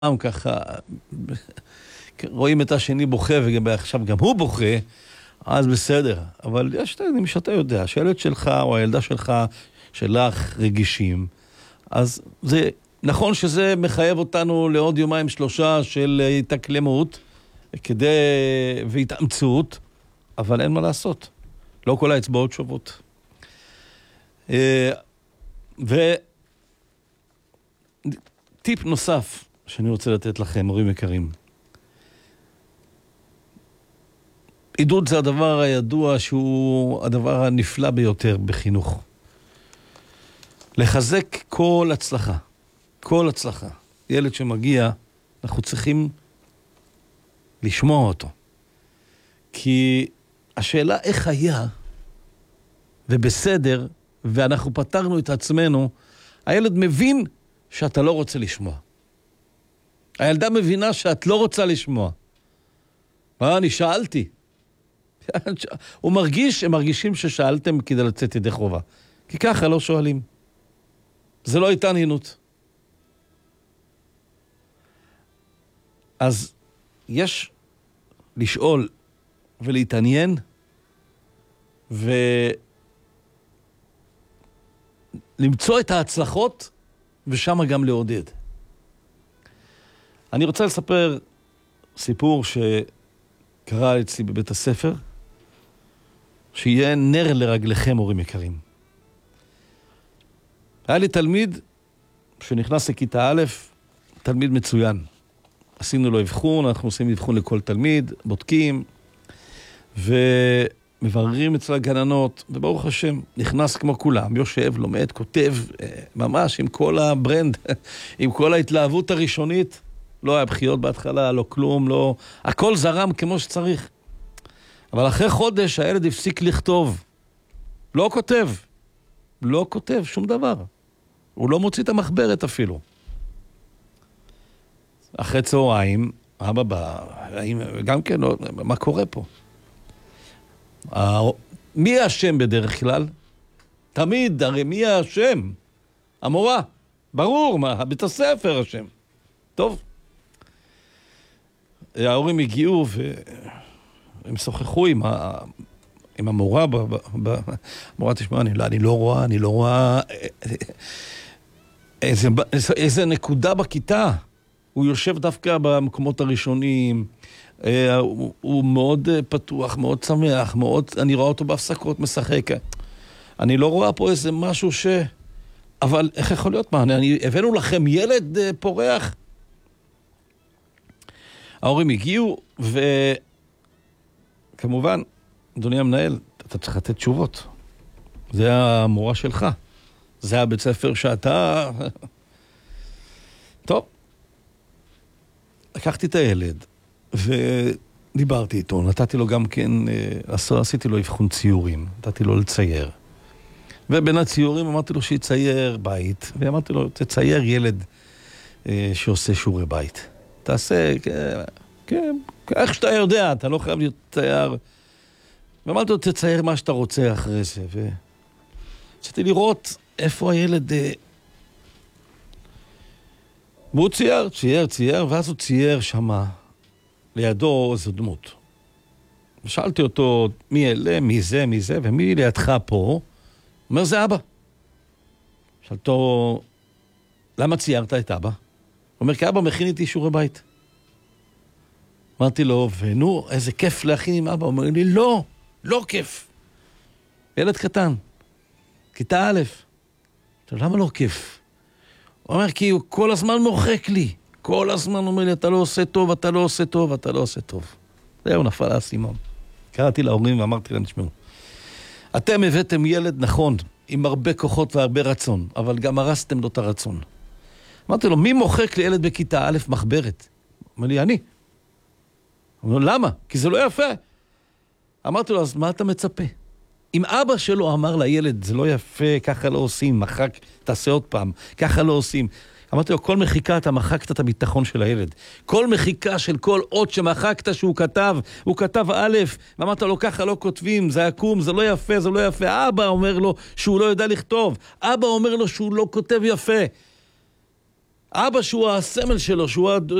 ככה, רואים את השני בוכה, ועכשיו גם הוא בוכה, אז בסדר. אבל יש תלמידים שאתה יודע, שהילד שלך או הילדה שלך רגישים, אז זה נכון שזה מחייב אותנו לעוד יומיים שלושה של התאקלמות והתאמצות, אבל אין מה לעשות. לא כל האצבעות שוות. וטיפ נוסף שאני רוצה לתת לכם, הורים יקרים. עידוד זה הדבר הידוע שהוא הדבר הנפלא ביותר בחינוך. לחזק כל הצלחה. כל הצלחה. ילד שמגיע, אנחנו צריכים לשמוע אותו. כי השאלה איך היה, ובסדר, ואנחנו פתרנו את עצמנו, הילד מבין שאתה לא רוצה לשמוע. הילדה מבינה שאת לא רוצה לשמוע. אני שאלתי. הם מרגישים ששאלתם כדי לצאת ידי חובה. כי ככה לא שואלים. זה לא התעניינות. אז יש לשאול ולהתעניין ולמצוא את ההצלחות ושם גם לעודד. אני רוצה לספר סיפור שקרה אצלי בבית הספר, שיהיה נר לרגליכם, הורים יקרים. היה לי תלמיד שנכנס לכיתה א', תלמיד מצוין. עשינו לו אבחון, אנחנו עושים אבחון לכל תלמיד, בודקים, ומבררים אצל הגננות, וברוך השם, נכנס כמו כולם, יושב, לומד, כותב, ממש עם כל הברנד, עם כל ההתלהבות הראשונית, לא היה בחיות בהתחלה, לא כלום, לא... הכל זרם כמו שצריך. אבל אחרי חודש הילד הפסיק לכתוב. לא כותב שום דבר. הוא לא מוציא את המחברת אפילו. אחרי צהריים, אבא בא, גם כן, מה קורה פה? מי האשם בדרך כלל? תמיד, הרי מי האשם? המורה. ברור, בית הספר האשם. טוב. ההורים הגיעו והם שוחחו עם המורה, המורה תשמע, אני לא רואה איזה נקודה בכיתה. הוא יושב דווקא במקומות הראשונים, הוא מאוד פתוח, מאוד שמח, אני רואה אותו בהפסקות, משחק. אני לא רואה פה איזה משהו אבל איך יכול להיות? הבאנו לכם ילד פורח? ההורים הגיעו, וכמובן, אדוני המנהל, אתה צריך לתת תשובות. זה המורה שלך. זה הבית ספר שאתה... טוב. לקחתי את הילד, ודיברתי איתו, נתתי לו גם כן, עשיתי לו אבחון ציורים, נתתי לו לצייר. ובין הציורים אמרתי לו שיצייר בית, ואמרתי לו, תצייר ילד שעושה שיעורי בית. תעשה, כן, איך שאתה יודע, אתה לא חייב להיות צייר. ואמרתי לו, תצייר מה שאתה רוצה אחרי זה. ורציתי לראות איפה הילד... והוא צייר, ואז הוא צייר שמה, לידו איזו דמות. ושאלתי אותו, מי אלה, מי זה, ומי לידך פה? הוא אומר, זה אבא. שאלתו, למה ציירת את אבא? הוא אומר, כי אבא מכין איתי שיעורי בית. אמרתי לו, ונו, איזה כיף להכין עם אבא. הוא אומר לי, לא כיף. ילד קטן, כיתה א'. למה לא כיף? הוא אומר, כי הוא כל הזמן מוחק לי. כל הזמן אומר לי, אתה לא עושה טוב, אתה לא עושה טוב, אתה לא עושה טוב. זהו, נפל האסימון. קראתי להורים ואמרתי להם, תשמעו, אתם הבאתם ילד נכון, עם הרבה כוחות והרבה רצון, אבל גם הרסתם לו את הרצון. אמרתי לו, מי מוחק לילד בכיתה א' מחברת? אומר לי, אני. אמר לו, למה? כי זה לא יפה. אמרתי לו, אז מה אתה מצפה? אם אבא שלו אמר לילד, זה לא יפה, ככה לא עושים, מחק, תעשה עוד פעם, ככה לא עושים. אמרתי לו, כל מחיקה אתה מחקת את הביטחון של הילד. כל מחיקה של כל אות שמחקת שהוא כתב, הוא כתב א', ואמרת לו, ככה לא כותבים, זה עקום, זה לא יפה, זה לא יפה. אבא אומר לו שהוא לא יודע לכתוב, אבא אומר לו שהוא לא כותב יפה. אבא שהוא הסמל שלו, שהוא